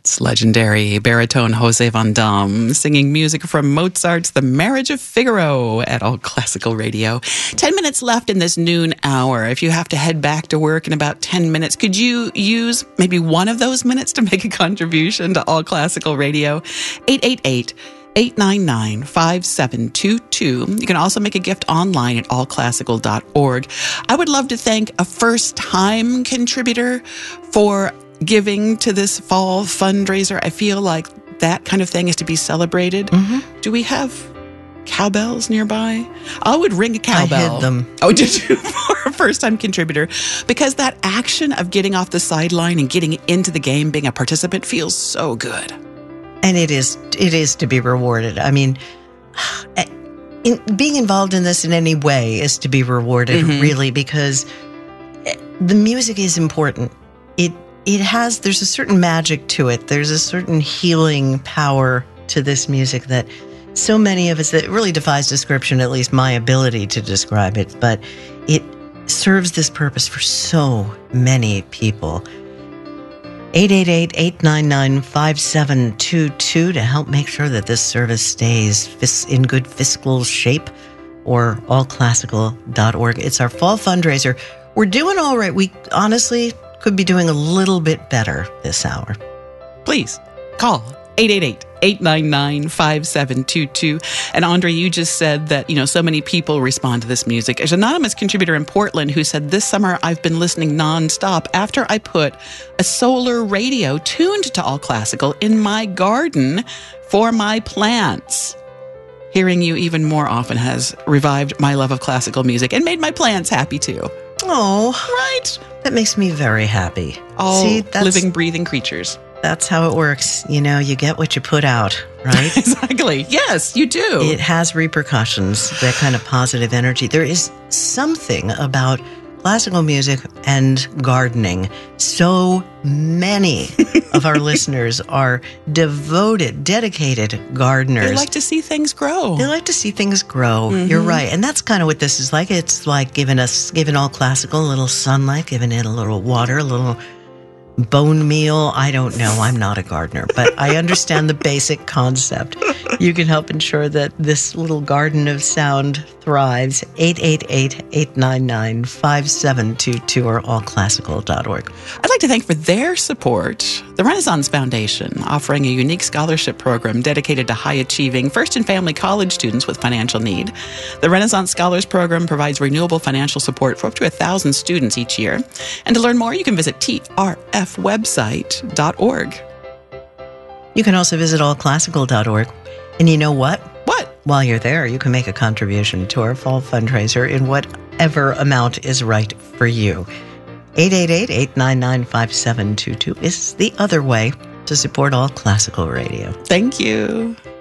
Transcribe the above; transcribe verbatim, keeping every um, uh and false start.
That's legendary baritone Jose Van Dam singing music from Mozart's The Marriage of Figaro at All Classical Radio. Ten minutes left in this noon hour. If you have to head back to work in about ten minutes, could you use maybe one of those minutes to make a contribution to All Classical Radio? eight eight eight, eight nine nine, five seven two two. You can also make a gift online at all classical dot org. I would love to thank a first-time contributor for giving to this fall fundraiser. I feel like that kind of thing is to be celebrated. Mm-hmm. Do we have cowbells nearby? I would ring a cowbell. I hid them. Oh, did you? For a first-time contributor. Because that action of getting off the sideline and getting into the game, being a participant, feels so good. And it is it is to be rewarded. I mean, in, being involved in this in any way is to be rewarded, mm-hmm. really, because the music is important. It it has, there's a certain magic to it. There's a certain healing power to this music that so many of us, that really defies description, at least my ability to describe it, but it serves this purpose for so many people. eight eight eight, eight nine nine, five seven two two to help make sure that this service stays fis- in good fiscal shape, or all classical dot org. It's our fall fundraiser. We're doing all right. We honestly could be doing a little bit better this hour. Please call eight eight eight, eight nine nine, five seven two two. And Andre, you just said that, you know, so many people respond to this music. There's an anonymous contributor in Portland who said, this summer I've been listening nonstop after I put a solar radio tuned to All Classical in my garden for my plants. Hearing you even more often has revived my love of classical music and made my plants happy too. Oh, right. That makes me very happy. All See, that's, living, breathing creatures. That's how it works. You know, you get what you put out, right? Exactly. Yes, you do. It has repercussions, that kind of positive energy. There is something about classical music and gardening. So many of our listeners are devoted, dedicated gardeners. They like to see things grow. They like to see things grow. Mm-hmm. You're right. And that's kind of what this is like. It's like giving us, giving All Classical a little sunlight, giving it a little water, a little bone meal. I don't know. I'm not a gardener, but I understand the basic concept. You can help ensure that this little garden of sound thrives. eight eight eight, eight nine nine, five seven two two or all classical dot org. I'd like to thank for their support the Renaissance Foundation, offering a unique scholarship program dedicated to high-achieving first and family college students with financial need. The Renaissance Scholars Program provides renewable financial support for up to one thousand students each year. And to learn more, you can visit T R F website dot org. You can also visit all classical dot org. And you know what? What? While you're there, you can make a contribution to our fall fundraiser in whatever amount is right for you. eight eight eight, eight nine nine, five seven two two is the other way to support All Classical Radio. Thank you.